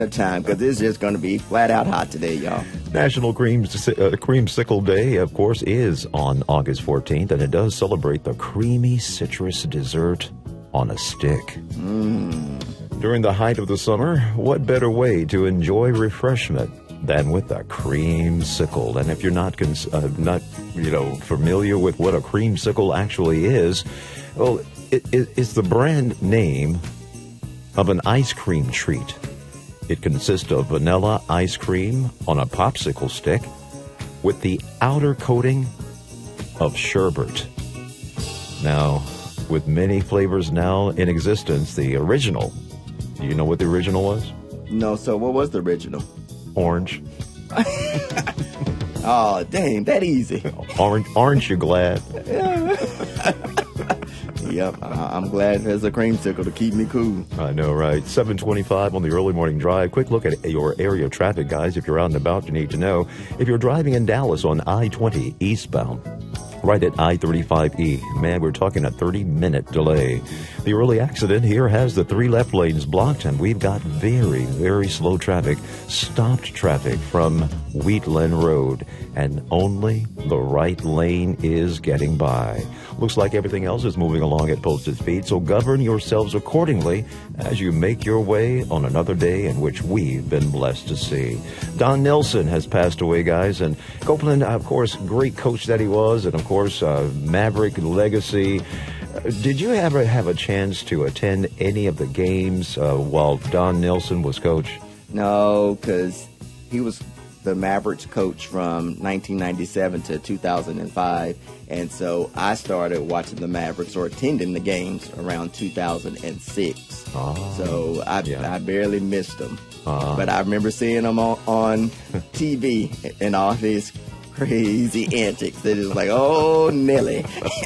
time because it's just going to be flat out hot today, y'all. National Creamsicle Day, of course, is on August 14th, and it does celebrate the creamy citrus dessert on a stick. During the height of the summer, what better way to enjoy refreshment than with a creamsicle? And if you're not familiar with what a creamsicle actually is, well, it's the brand name of an ice cream treat. It consists of vanilla ice cream on a popsicle stick with the outer coating of sherbet. Now, with many flavors now in existence, the original, do you know what the original was? No, so what was the original? Orange. Oh, dang, that easy. Orange, you glad? Yep, I'm glad there's a creamsicle to keep me cool. I know, right? 7:25 on the early morning drive. Quick look at your area traffic, guys. If you're out and about, you need to know. If you're driving in Dallas on I-20 eastbound, right at I-35E, man, we're talking a 30-minute delay. The early accident here has the 3 left lanes blocked, and we've got very, very slow traffic, stopped traffic from Wheatland Road, and only the right lane is getting by. Looks like everything else is moving along at posted speed, so govern yourselves accordingly as you make your way on another day in which we've been blessed to see. Don Nelson has passed away, guys, and Copeland, of course, great coach that he was, and of course, Maverick legacy. Did you ever have a chance to attend any of the games while Don Nelson was coach? No, because he was the Mavericks coach from 1997 to 2005, and so I started watching the Mavericks or attending the games around 2006. So I barely missed them. But I remember seeing them on TV and all his crazy antics. That is like, oh, Nelly.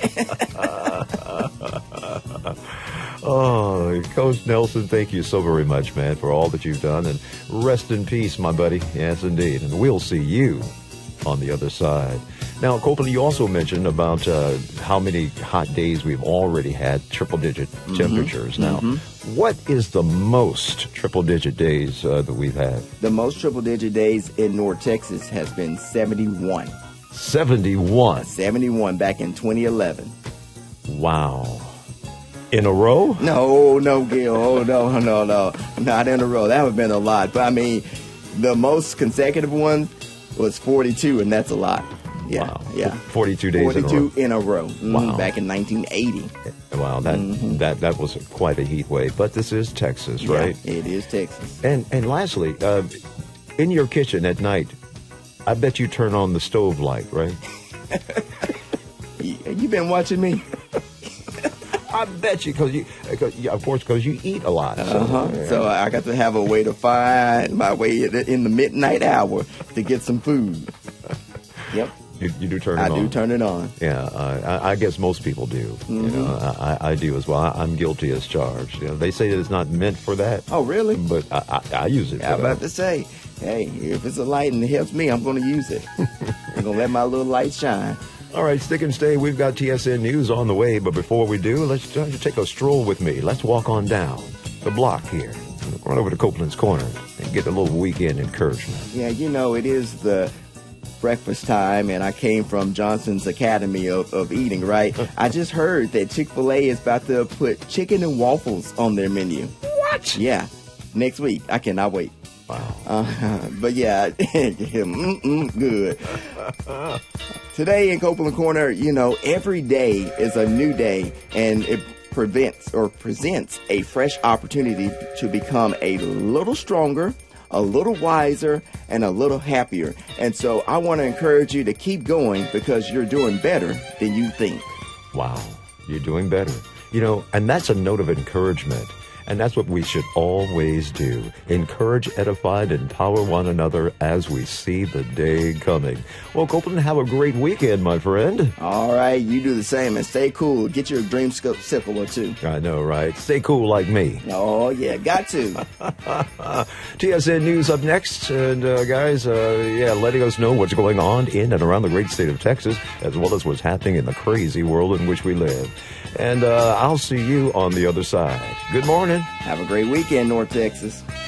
Oh, Coach Nelson, thank you so very much, man, for all that you've done. And rest in peace, my buddy. Yes, indeed. And we'll see you on the other side. Now, Copeland, you also mentioned about how many hot days we've already had, triple-digit temperatures. Now, what is the most triple-digit days that we've had? The most triple-digit days in North Texas has been 71. 71? 71 back in 2011. Wow. In a row? No, Gil. Oh, no. Not in a row. That would have been a lot. But, I mean, the most consecutive one was 42, and that's a lot. Yeah, wow. Yeah. 42 days 42 in a row. Wow. Back in 1980. Wow, that was quite a heat wave. But this is Texas, right? Yeah, it is Texas. And lastly, in your kitchen at night, I bet you turn on the stove light, right? You been watching me? I bet you, because you eat a lot. So I got to have a way to find my way in the midnight hour to get some food. Yep. You do turn it on? I do turn it on. Yeah, I guess most people do. You know, I do as well. I'm guilty as charged. You know, they say that it's not meant for that. Oh, really? But I use it. I'm about to say, hey, if it's a light and it helps me, I'm going to use it. I'm going to let my little light shine. All right, stick and stay. We've got TSN News on the way, but before we do, let's take a stroll with me. Let's walk on down the block here. Run over to Copeland's Corner and get a little weekend encouragement. Yeah, you know, it is the breakfast time, and I came from Johnson's Academy of Eating, right? I just heard that Chick-fil-A is about to put chicken and waffles on their menu. What? Yeah, next week. I cannot wait. Wow. But yeah, good. Today in Copeland Corner, you know, every day is a new day, and it presents a fresh opportunity to become a little stronger, a little wiser, and a little happier. And so I want to encourage you to keep going because you're doing better than you think. Wow, you're doing better. You know, and that's a note of encouragement. And that's what we should always do. Encourage, edify, and empower one another as we see the day coming. Well, Copeland, have a great weekend, my friend. All right, you do the same and stay cool. Get your dreamsicle or two. I know, right? Stay cool like me. Oh, yeah, got to. TSN News up next. And, guys, letting us know what's going on in and around the great state of Texas, as well as what's happening in the crazy world in which we live. And I'll see you on the other side. Good morning. Have a great weekend, North Texas.